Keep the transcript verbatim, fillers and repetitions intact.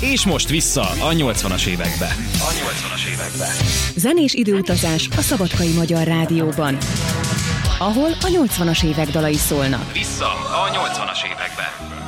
És most vissza a nyolcvanas évekbe. A nyolcvanas évekbe. Zenés időutazás a Szabadkai Magyar Rádióban, ahol a nyolcvanas évek dalai szólnak. Vissza a nyolcvanas évekbe.